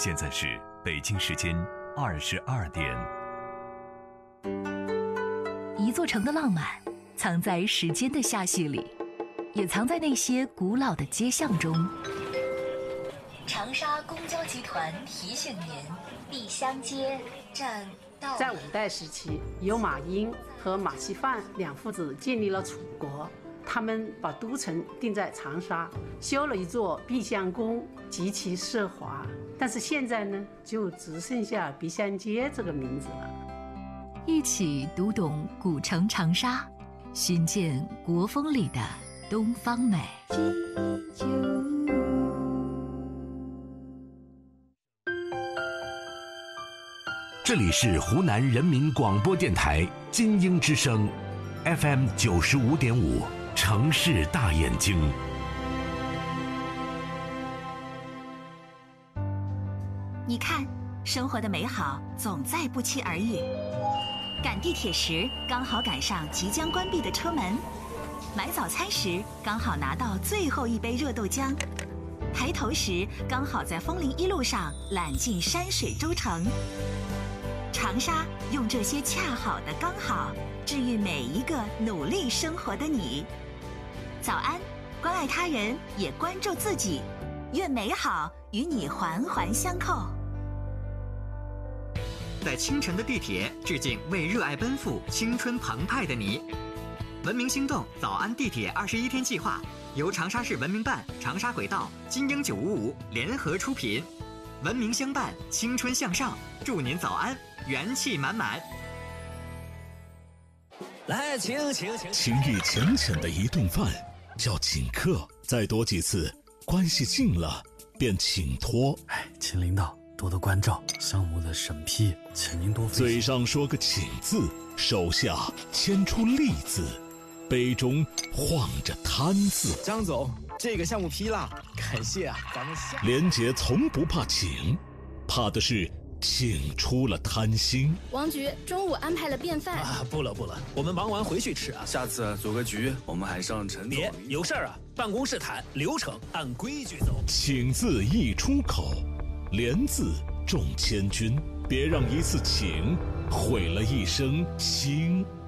现在是北京时间22点。 一座城的浪漫藏在时间的罅隙里，也藏在那些古老的街巷中。长沙公交集团提醒您：碧香街站到。 在5代时期，由马英和马锡范两父子建立了楚国，他们把都城定在长沙，修了一座碧香宫，极其奢华。但是现在呢，就只剩下碧香街这个名字了。 一起读懂古城长沙，寻见国风里的东方美。 这里是湖南人民广播电台金鹰之声 FM 95.5，城市大眼睛。 你看，生活的美好总在不期而遇。赶地铁时刚好赶上即将关闭的车门，买早餐时刚好拿到最后一杯热豆浆，抬头时刚好在枫林一路上揽尽山水洲城。长沙用这些恰好的刚好，治愈每一个努力生活的你。早安，关爱他人，也关注自己，愿美好与你环环相扣。 在清晨的地铁，致敬为热爱奔赴、青春澎湃的你。文明行动早安地铁21天计划由长沙市文明办、长沙轨道、金鹰955联合出品，文明相伴，青春向上，祝您早安，元气满满。 来，请。 情意浅浅的一顿饭叫请客，再多几次，关系近了便请托。 请领导多多关照，项目的审批，请您多费心。 嘴上说个请字，手下牵出利字，杯中晃着贪字。 张总，这个项目批了，感谢啊，咱们下。 连杰从不怕请，怕的是请出了贪心。 王局中午安排了便饭啊，不了，我们忙完回去吃啊。下次组个局，我们还上陈总。别有事儿啊，办公室谈，流程按规矩走。 请字一出口，连字重千钧，别让一次请毁了一生心。